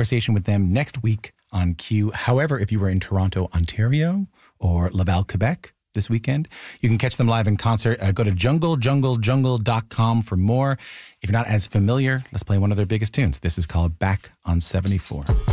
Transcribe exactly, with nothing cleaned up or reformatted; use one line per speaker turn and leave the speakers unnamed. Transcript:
conversation with them next week on Q. However, if you were in Toronto, Ontario or Laval, Quebec this weekend, you can catch them live in concert. Uh, go to jungle jungle jungle dot com for more. If you're not as familiar, let's play one of their biggest tunes. This is called Back on seventy-four.